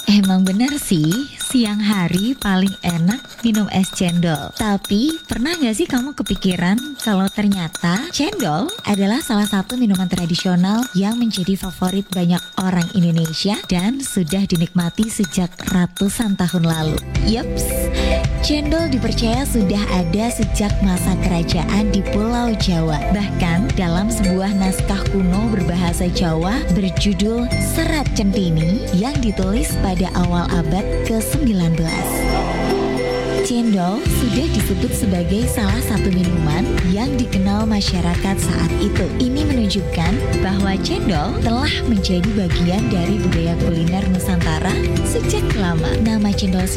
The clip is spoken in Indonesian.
Emang bener sih, siang hari paling enak minum es cendol. Tapi pernah gak sih kamu kepikiran kalau ternyata cendol adalah salah satu minuman tradisional yang menjadi favorit banyak orang Indonesia dan sudah dinikmati sejak ratusan tahun lalu. Yups, cendol dipercaya sudah ada sejak masa kerajaan di Pulau Jawa. Bahkan dalam sebuah naskah kuno berbahasa Jawa berjudul Serat Centini yang ditulis pada awal abad ke-19. Cendol sudah disebut sebagai salah satu minuman yang dikenal masyarakat saat itu. Ini menunjukkan bahwa cendol telah menjadi bagian dari budaya kuliner Nusantara sejak lama. Nama cendol